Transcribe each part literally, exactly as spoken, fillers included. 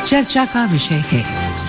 चर्चा का विषय है।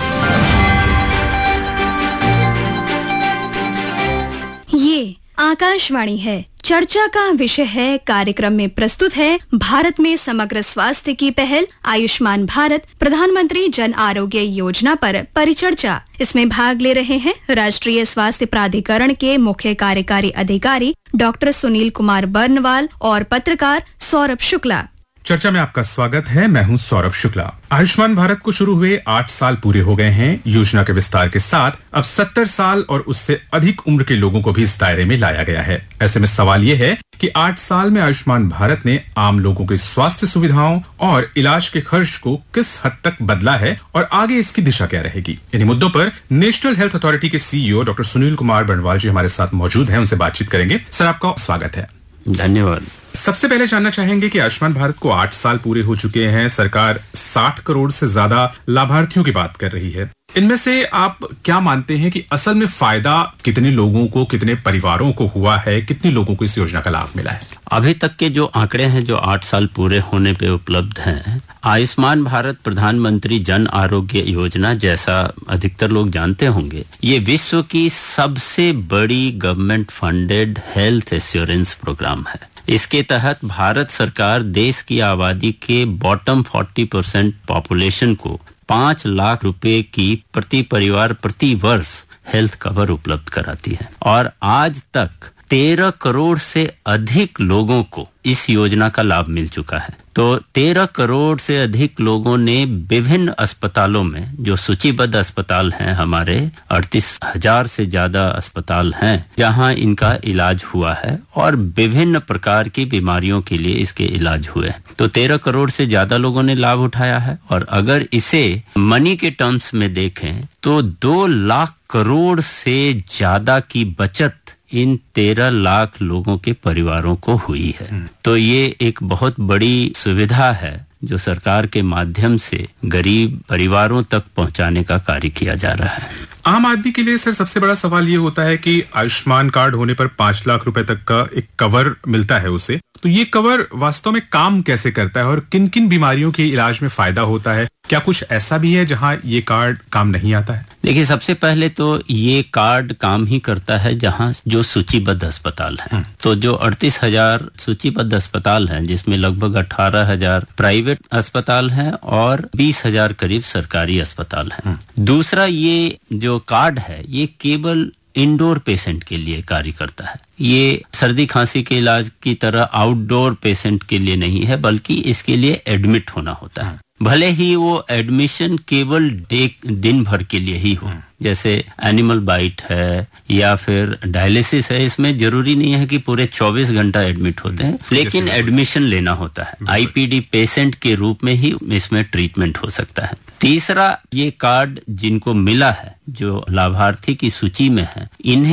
ये आकाशवाणी है। चर्चा का विषय है कार्यक्रम में प्रस्तुत है भारत में समग्र स्वास्थ्य की पहल आयुष्मान भारत प्रधानमंत्री जन आरोग्य योजना पर परिचर्चा। इसमें भाग ले रहे हैं राष्ट्रीय स्वास्थ्य प्राधिकरण के मुख्य कार्यकारी अधिकारी डॉक्टर सुनील कुमार बर्नवाल और पत्रकार सौरभ शुक्ला। चर्चा में आपका स्वागत है। मैं हूं सौरभ शुक्ला। आयुष्मान भारत को शुरू हुए आठ साल पूरे हो गए हैं। योजना के विस्तार के साथ अब सत्तर साल और उससे अधिक उम्र के लोगों को भी इस दायरे में लाया गया है। ऐसे में सवाल ये है कि आठ साल में आयुष्मान भारत ने आम लोगों की स्वास्थ्य सुविधाओं और इलाज के खर्च को किस हद तक बदला है और आगे इसकी दिशा क्या रहेगी। इन्हीं मुद्दों पर नेशनल हेल्थ अथॉरिटी के सीईओ डॉक्टर सुनील कुमार बर्नवाल जी हमारे साथ मौजूद हैं। उनसे बातचीत करेंगे। सर, आपका स्वागत है। धन्यवाद। सबसे पहले जानना चाहेंगे कि आयुष्मान भारत को आठ साल पूरे हो चुके हैं। सरकार साठ करोड़ से ज्यादा लाभार्थियों की बात कर रही है। इनमें से आप क्या मानते हैं कि असल में फायदा कितने लोगों को, कितने परिवारों को हुआ है, कितने लोगों को इस योजना का लाभ मिला है? अभी तक के जो आंकड़े हैं जो आठ साल पूरे होने पे उपलब्ध हैं, आयुष्मान भारत प्रधानमंत्री जन आरोग्य योजना, जैसा अधिकतर लोग जानते होंगे, ये विश्व की सबसे बड़ी government funded health assurance programme है। इसके तहत भारत सरकार देश की आबादी के बॉटम चालीस परसेंट पॉपुलेशन को पाँच लाख रुपए की प्रति परिवार प्रति वर्ष हेल्थ कवर उपलब्ध कराती है और आज तक तेरह करोड़ से अधिक लोगों को इस योजना का लाभ मिल चुका है। तो तेरह करोड़ से अधिक लोगों ने विभिन्न अस्पतालों में, जो सूचीबद्ध अस्पताल हैं हमारे अड़तीस हजार से ज्यादा अस्पताल हैं जहां इनका इलाज हुआ है और विभिन्न प्रकार की बीमारियों के लिए इसके इलाज हुए। तो तेरह करोड़ से ज्यादा लोगों ने लाभ उठाया है और अगर इसे मनी के टर्म्स में देखें तो दो लाख करोड़ से ज्यादा की बचत इन तेरह लाख लोगों के परिवारों को हुई है। तो ये एक बहुत बड़ी सुविधा है जो सरकार के माध्यम से गरीब परिवारों तक पहुंचाने का कार्य किया जा रहा है। आम आदमी के लिए सर सबसे बड़ा सवाल ये होता है कि आयुष्मान कार्ड होने पर पांच लाख रुपए तक का एक कवर मिलता है उसे, तो ये कवर वास्तव में काम कैसे करता है और किन किन बीमारियों के इलाज में फायदा होता है? क्या कुछ ऐसा भी है जहां ये कार्ड काम नहीं आता है? देखिए, सबसे पहले तो ये कार्ड काम ही करता है जहां जो सूचीबद्ध अस्पताल हैं। तो जो अड़तीस हजार सूचीबद्ध अस्पताल हैं जिसमें लगभग अठारह हजार प्राइवेट अस्पताल हैं और बीस हजार करीब सरकारी अस्पताल हैं। दूसरा, ये जो कार्ड है ये केवल इंडोर पेशेंट के लिए कार्य करता है। ये सर्दी खांसी के इलाज की तरह आउटडोर पेशेंट के लिए नहीं है, बल्कि इसके लिए एडमिट होना होता है। भले ही वो एडमिशन केवल एक दिन भर के लिए ही हो, जैसे एनिमल बाइट है या फिर डायलिसिस है, इसमें जरूरी नहीं है कि पूरे चौबीस घंटा एडमिट होते हैं, लेकिन एडमिशन लेना होता है। आईपीडी पेशेंट के रूप में ही इसमें ट्रीटमेंट हो सकता है। तीसरा, ये कार्ड जिनको मिला है, जो लाभार्थी की सूची में है, इन्हें